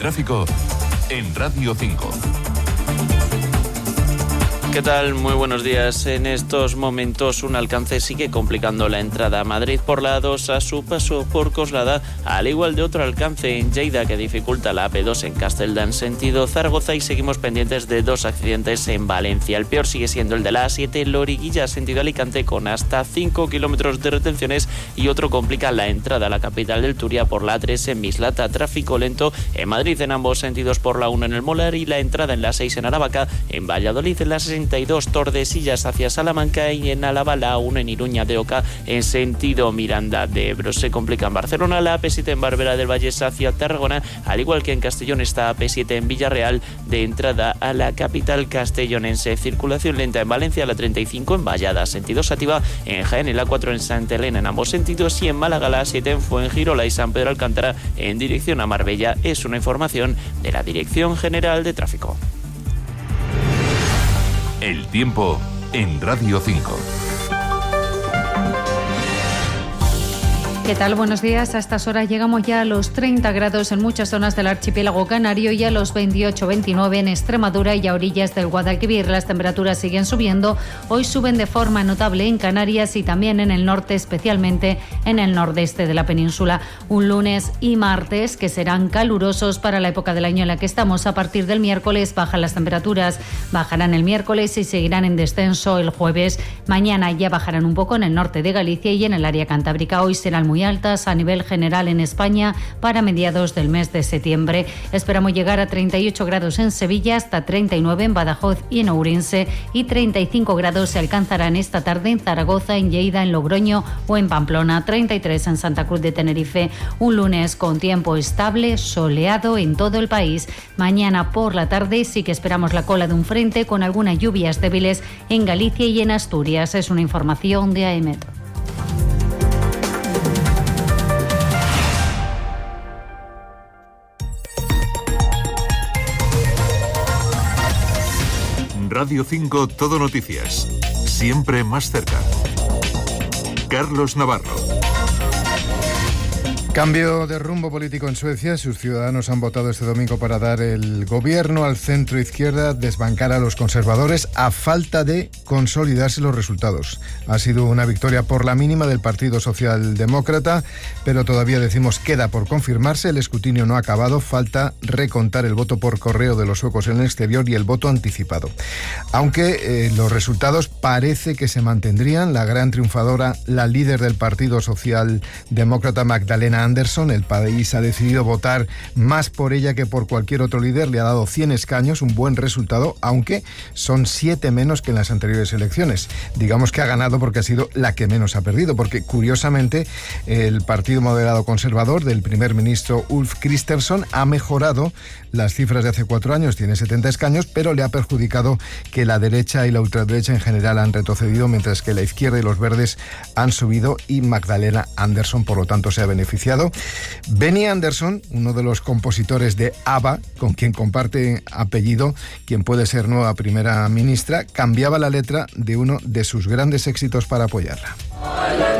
tráfico en Radio 5. ¿Qué tal? Muy buenos días. En estos momentos un alcance sigue complicando la entrada a Madrid por la A2 a su paso por Coslada, al igual de otro alcance en Lleida que dificulta la AP2 en Castelldán sentido Zaragoza, y seguimos pendientes de 2 accidentes en Valencia. El peor sigue siendo el de la A7 Loriguilla sentido Alicante con hasta 5 kilómetros de retenciones, y otro complica la entrada a la capital del Turia por la A3 en Mislata. Tráfico lento en Madrid en ambos sentidos por la 1 en el Molar y la entrada en la 6 en Aravaca, en Valladolid en la 62 Tordesillas hacia Salamanca y en Álava la 1 en Iruña de Oca en sentido Miranda de Ebro. Se complica en Barcelona la AP7 en Barberá del Vallés hacia Tarragona, al igual que en Castellón está AP7 en Villarreal de entrada a la capital castellonense. Circulación lenta en Valencia la 35 en Vallada sentido Sativa, en Jaén la 4 en Santa Elena en ambos sentidos, y en Málaga la 7 en Fuengirola y San Pedro Alcántara en dirección a Marbella. Es una información de la Dirección General de Tráfico. El tiempo en Radio 5. ¿Qué tal? Buenos días. A estas horas llegamos ya a los 30 grados en muchas zonas del archipiélago canario y a los 28-29 en Extremadura y a orillas del Guadalquivir. Las temperaturas siguen subiendo. Hoy suben de forma notable en Canarias y también en el norte, especialmente en el nordeste de la península. Un lunes y martes que serán calurosos para la época del año en la que estamos. A partir del miércoles bajan las temperaturas. Bajarán el miércoles y seguirán en descenso el jueves. Mañana ya bajarán un poco en el norte de Galicia y en el área cantábrica. Hoy serán muy altas a nivel general en España para mediados del mes de septiembre. Esperamos llegar a 38 grados en Sevilla, hasta 39 en Badajoz y en Ourense, y 35 grados se alcanzarán esta tarde en Zaragoza, en Lleida, en Logroño o en Pamplona, 33 en Santa Cruz de Tenerife. Un lunes con tiempo estable, soleado en todo el país. Mañana por la tarde sí que esperamos la cola de un frente con algunas lluvias débiles en Galicia y en Asturias. Es una información de AEMET. Radio 5 Todo Noticias. Siempre más cerca. Carlos Navarro. Cambio de rumbo político en Suecia. Sus ciudadanos han votado este domingo para dar el gobierno al centro izquierda, desbancar a los conservadores a falta de consolidarse los resultados. Ha sido una victoria por la mínima del Partido Socialdemócrata, pero todavía decimos queda por confirmarse. El escrutinio no ha acabado, falta recontar el voto por correo de los suecos en el exterior y el voto anticipado. Aunque los resultados parece que se mantendrían. La gran triunfadora, la líder del Partido Socialdemócrata, Magdalena Andersson. El país ha decidido votar más por ella que por cualquier otro líder. Le ha dado 100 escaños, un buen resultado, aunque son 7 menos que en las anteriores elecciones. Digamos que ha ganado porque ha sido la que menos ha perdido, porque curiosamente el Partido Moderado Conservador del primer ministro Ulf Kristersson ha mejorado las cifras de hace 4 años, tiene 70 escaños, pero le ha perjudicado que la derecha y la ultraderecha en general han retrocedido, mientras que la izquierda y los verdes han subido y Magdalena Andersson, por lo tanto, se ha beneficiado. Benny Andersson, uno de los compositores de ABBA, con quien comparte apellido, quien puede ser nueva primera ministra, cambiaba la letra de uno de sus grandes éxitos para apoyarla.